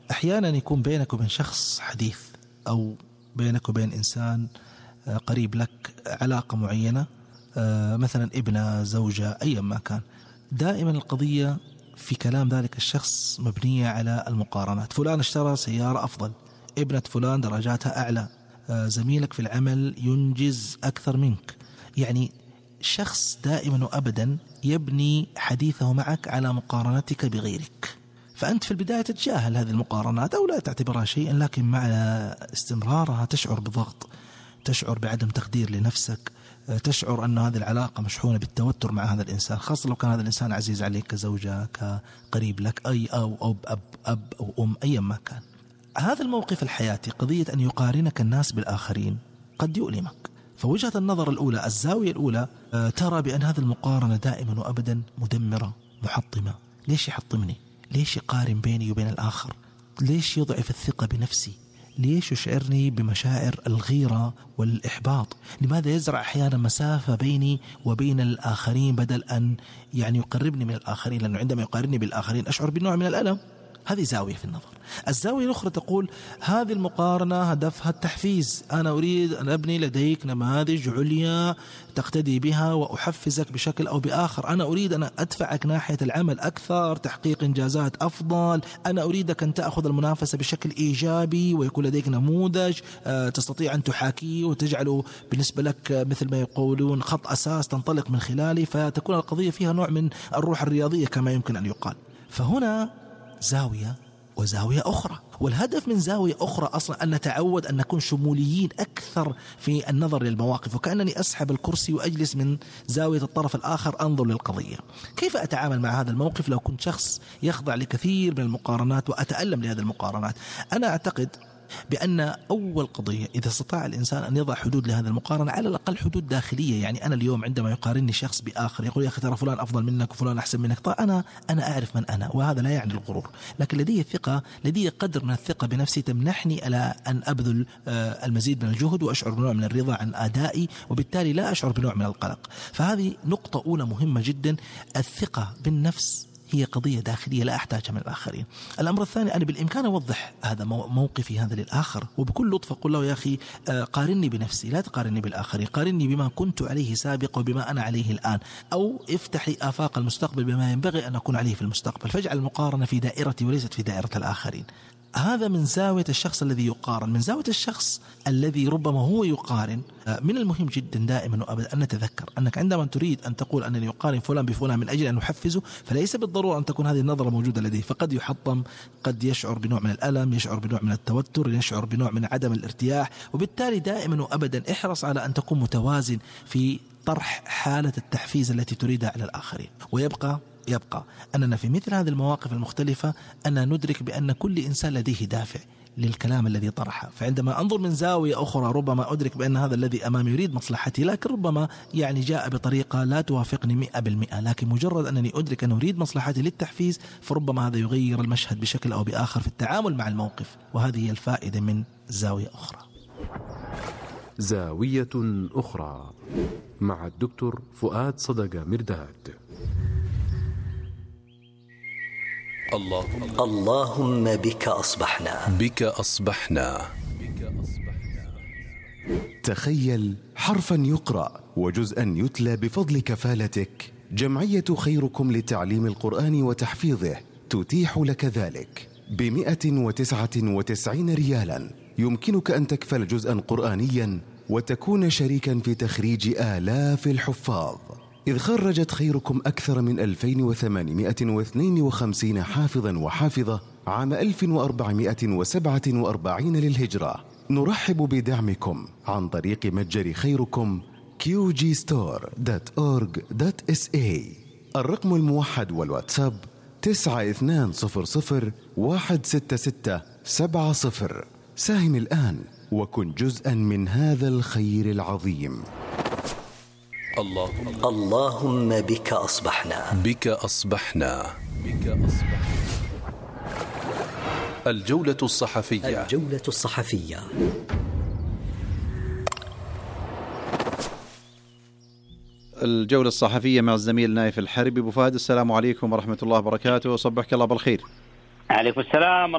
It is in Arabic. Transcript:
أحيانا يكون بينك وبين شخص حديث، أو بينك وبين إنسان قريب لك علاقة معينة، مثلا ابنة، زوجة، أي ما كان. دائما القضية في كلام ذلك الشخص مبنية على المقارنات. فلان اشترى سيارة أفضل، ابنة فلان درجاتها أعلى، زميلك في العمل ينجز أكثر منك. يعني شخص دائما وأبدا يبني حديثه معك على مقارنتك بغيرك. فأنت في البداية تتجاهل هذه المقارنات أو لا تعتبرها شيئا، لكن مع استمرارها تشعر بضغط، تشعر بعدم تقدير لنفسك، تشعر أن هذه العلاقة مشحونة بالتوتر مع هذا الإنسان، خاصة لو كان هذا الإنسان عزيز عليك كزوجة، كقريب لك، أو أب أو أم، أي ما كان. هذا الموقف الحياتي، قضية أن يقارنك الناس بالآخرين، قد يؤلمك. فوجهة النظر الأولى، الزاوية الأولى، ترى بأن هذه المقارنة دائما وأبدا مدمرة محطمة. ليش يحطمني؟ ليش يقارن بيني وبين الآخر؟ ليش يضعف الثقة بنفسي؟ ليش يشعرني بمشاعر الغيرة والإحباط؟ لماذا يزرع أحيانا مسافة بيني وبين الآخرين بدل أن يقربني من الآخرين؟ لأنه عندما يقارني بالآخرين أشعر بنوع من الألم. هذه زاوية في النظر. الزاوية الأخرى تقول هذه المقارنة هدفها التحفيز، أنا أريد أن أبني لديك نماذج عليا تقتدي بها وأحفزك بشكل أو بآخر، أنا أريد أن أدفعك ناحية العمل أكثر، تحقيق إنجازات أفضل، أنا أريدك أن تأخذ المنافسة بشكل إيجابي ويكون لديك نموذج تستطيع أن تحاكيه وتجعله بالنسبة لك مثل ما يقولون خط أساس تنطلق من خلاله، فتكون القضية فيها نوع من الروح الرياضية كما يمكن أن يقال. فهنا زاوية وزاوية أخرى، والهدف من زاوية أخرى أصلا أن نتعود أن نكون شموليين أكثر في النظر للمواقف، وكأنني أسحب الكرسي وأجلس من زاوية الطرف الآخر أنظر للقضية. كيف أتعامل مع هذا الموقف لو كنت شخص يخضع لكثير من المقارنات وأتألم لهذه المقارنات؟ أنا أعتقد بأن أول قضية إذا استطاع الإنسان أن يضع حدود لهذا المقارنة، على الأقل حدود داخلية. يعني أنا اليوم عندما يقارني شخص بآخر يقول يا أخي ترى فلان أفضل منك وفلان أحسن منك، طيب أنا أعرف من أنا، وهذا لا يعني الغرور، لكن لدي ثقة، لدي قدر من الثقة بنفسي تمنحني على أن أبذل المزيد من الجهد وأشعر بنوع من الرضا عن أدائي، وبالتالي لا أشعر بنوع من القلق. فهذه نقطة أولى مهمة جدا. الثقة بالنفس هي قضية داخلية لا أحتاجها من الآخرين. الأمر الثاني، أنا بالإمكان أوضح هذا موقفي هذا للآخر، وبكل لطف أقول له يا أخي قارني بنفسي، لا تقارني بالآخرين، قارني بما كنت عليه سابقا وبما أنا عليه الآن، أو افتحي آفاق المستقبل بما ينبغي أن أكون عليه في المستقبل، فاجعل المقارنة في دائرتي وليست في دائرة الآخرين. هذا من زاوية الشخص الذي يقارن. من زاوية الشخص الذي ربما هو يقارن، من المهم جدا دائما وأبدا أن نتذكر أنك عندما تريد أن تقول أنني يقارن فلان بفلان من أجل أن نحفزه، فليس بالضرورة أن تكون هذه النظرة موجودة لديه، فقد يحطم، قد يشعر بنوع من الألم، يشعر بنوع من التوتر، يشعر بنوع من عدم الارتياح. وبالتالي دائما وأبدا احرص على أن تكون متوازن في طرح حالة التحفيز التي تريدها على الآخرين. ويبقى أننا في مثل هذه المواقف المختلفة أن ندرك بأن كل إنسان لديه دافع للكلام الذي طرحه. فعندما أنظر من زاوية أخرى ربما أدرك بأن هذا الذي أمامي يريد مصلحتي، لكن ربما جاء بطريقة لا توافقني 100%، لكن مجرد أنني أدرك أنه يريد مصلحتي للتحفيز، فربما هذا يغير المشهد بشكل أو بآخر في التعامل مع الموقف. وهذه هي الفائدة من زاوية أخرى. زاوية أخرى مع الدكتور فؤاد صدقة مرداد. اللهم بك أصبحنا. تخيل حرفا يقرأ وجزءا يتلى بفضل كفالتك. جمعية خيركم لتعليم القرآن وتحفيظه تتيح لك ذلك ب199 ريالا. يمكنك أن تكفل جزءا قرآنيا وتكون شريكا في تخريج آلاف الحفاظ، إذ خرجت خيركم أكثر من 2852 حافظا وحافظة عام 1447 للهجرة. نرحب بدعمكم عن طريق متجر خيركم qgstore.org.sa. الرقم الموحد والواتساب 9200166770. ساهم الآن وكن جزءا من هذا الخير العظيم. اللهم بك أصبحنا. الجولة الصحفية. الجولة الصحفية مع الزميل نايف الحربي. أبو فهد، السلام عليكم ورحمة الله وبركاته، وصبحك الله بالخير. عليكم السلام